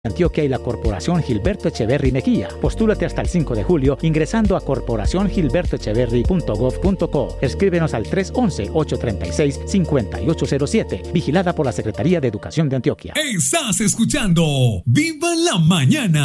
Antioquia y la Corporación Gilberto Echeverry Mejía. Postúlate hasta el 5 de julio ingresando a corporaciongilbertoecheverry.gov.co. Escríbenos al 311-836-5807. Vigilada por la Secretaría de Educación de Antioquia. Estás escuchando Viva la Mañana.